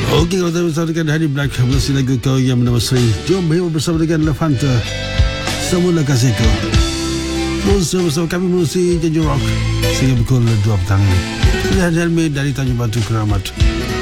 Okey, kalau kita bersama dengan Hari Black, masih lagu kau yang bernama Sri. Jom hebat bersama dengan Levanta, Semula Kasihku. Terus bersama kami menerusi Janji Rock sehingga pukul 2 petang. Ini Helmi dari Tanjung Batu Keramat.